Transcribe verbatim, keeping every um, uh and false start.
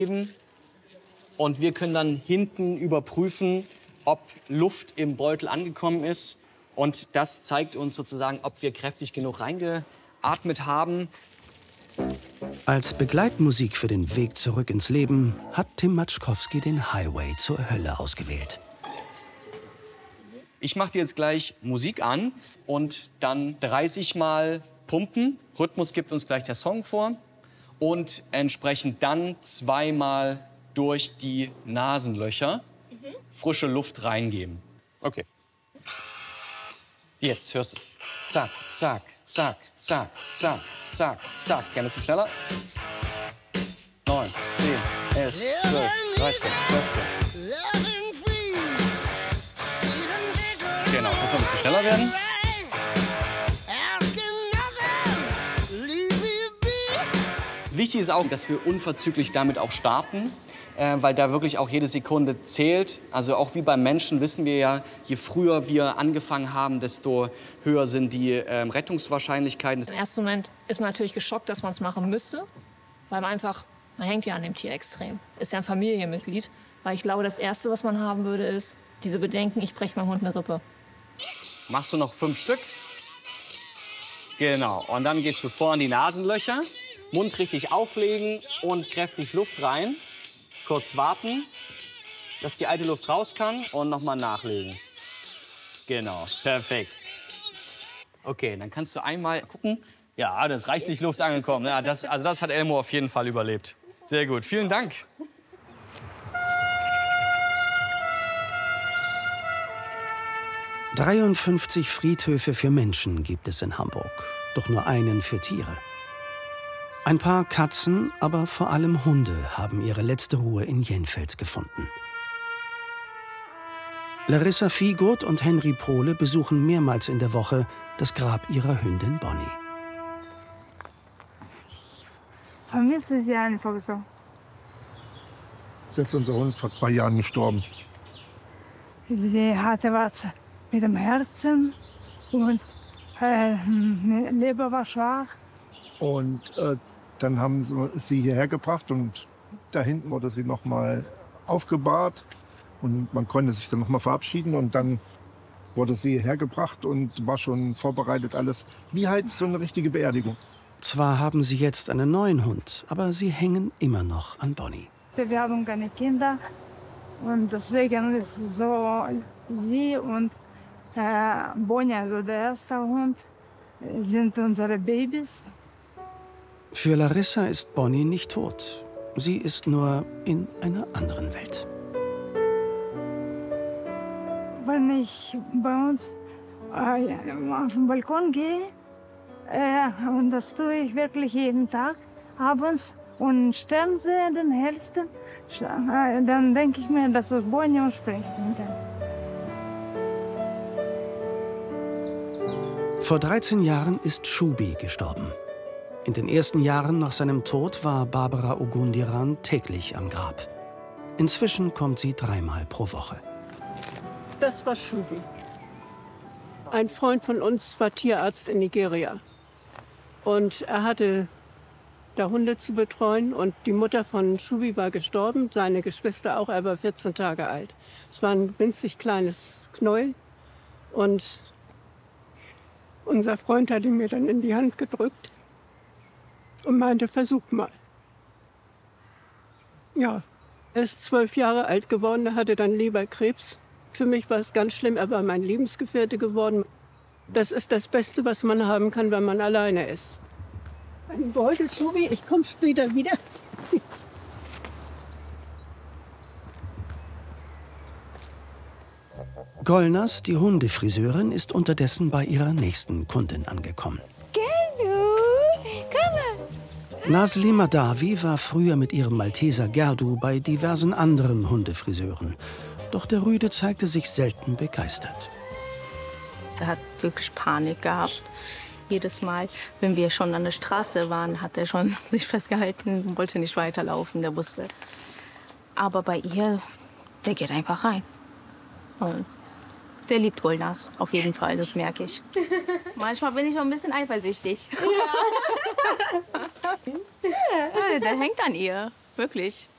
Und wir können dann hinten überprüfen, ob Luft im Beutel angekommen ist. Und das zeigt uns sozusagen, ob wir kräftig genug reingeatmet haben. Als Begleitmusik für den Weg zurück ins Leben hat Tim Matschkowski den Highway zur Hölle ausgewählt. Ich mache dir jetzt gleich Musik an und dann dreißig Mal pumpen. Rhythmus gibt uns gleich der Song vor. Und entsprechend dann zweimal durch die Nasenlöcher mhm. frische Luft reingeben. Okay. Jetzt hörst du es. Zack, zack, zack, zack, zack, zack, zack. Gerne ein bisschen schneller. Neun, zehn, elf, zwölf, dreizehn, vierzehn. Genau, jetzt noch ein bisschen schneller werden. Wichtig ist auch, dass wir unverzüglich damit auch starten, äh, weil da wirklich auch jede Sekunde zählt. Also auch wie beim Menschen wissen wir ja, je früher wir angefangen haben, desto höher sind die ähm, Rettungswahrscheinlichkeiten. Im ersten Moment ist man natürlich geschockt, dass man es machen müsste, weil man einfach, man hängt ja an dem Tier extrem. Ist ja ein Familienmitglied, weil ich glaube, das Erste, was man haben würde, ist diese Bedenken, ich breche meinem Hund eine Rippe. Machst du noch fünf Stück? Genau, und dann gehst du vor in die Nasenlöcher. Mund richtig auflegen und kräftig Luft rein. Kurz warten, dass die alte Luft raus kann und noch mal nachlegen. Genau, perfekt. Okay, dann kannst du einmal gucken. Ja, da ist reichlich Luft angekommen. Ja, das, also das hat Elmo auf jeden Fall überlebt. Sehr gut, vielen Dank. dreiundfünfzig Friedhöfe für Menschen gibt es in Hamburg, doch nur einen für Tiere. Ein paar Katzen, aber vor allem Hunde haben ihre letzte Ruhe in Jenfeld gefunden. Larissa Viehgoth und Henry Pohle besuchen mehrmals in der Woche das Grab ihrer Hündin Bonnie. Ich vermisse sie einfach so. Jetzt ist unser Hund vor zwei Jahren gestorben. Sie hatte was mit dem Herzen und äh, Leber war schwach. Und äh, dann haben sie sie hierher gebracht und da hinten wurde sie noch mal aufgebahrt und man konnte sich dann noch mal verabschieden und dann wurde sie hierher gebracht und war schon vorbereitet alles. Wie halt so eine richtige Beerdigung. Zwar haben sie jetzt einen neuen Hund, aber sie hängen immer noch an Bonnie. Wir haben keine Kinder und deswegen ist so sie und äh, Bonnie, also der erste Hund, sind unsere Babys. Für Larissa ist Bonnie nicht tot. Sie ist nur in einer anderen Welt. Wenn ich bei uns äh, auf den Balkon gehe, äh, und das tue ich wirklich jeden Tag, abends, und Stern sehe, den hellsten, äh, dann denke ich mir, das ist Bonnie und spreche mit ihm. Vor dreizehn Jahren ist Schubi gestorben. In den ersten Jahren nach seinem Tod war Barbara Ogundiran täglich am Grab. Inzwischen kommt sie dreimal pro Woche. Das war Schubi. Ein Freund von uns war Tierarzt in Nigeria. Und er hatte da Hunde zu betreuen. Und die Mutter von Schubi war gestorben, seine Geschwister auch. Er war vierzehn Tage alt. Es war ein winzig kleines Knäuel. Und unser Freund hat ihn mir dann in die Hand gedrückt und meinte, versuch mal. Ja, er ist zwölf Jahre alt geworden, er hatte dann Leberkrebs. Für mich war es ganz schlimm, er war mein Lebensgefährte geworden. Das ist das Beste, was man haben kann, wenn man alleine ist. Ein Beutel, Schubi, ich komme später wieder. Golnaz, die Hundefriseurin, ist unterdessen bei ihrer nächsten Kundin angekommen. Nazli Madawi war früher mit ihrem Malteser Gerdu bei diversen anderen Hundefriseuren. Doch der Rüde zeigte sich selten begeistert. Er hat wirklich Panik gehabt. Jedes Mal, wenn wir schon an der Straße waren, hat er schon sich festgehalten, wollte nicht weiterlaufen, der wusste. Aber bei ihr, der geht einfach rein. Und der liebt Golnaz, auf jeden Fall, das merke ich. Manchmal bin ich auch ein bisschen eifersüchtig. Ja. Ja, der hängt an ihr, wirklich.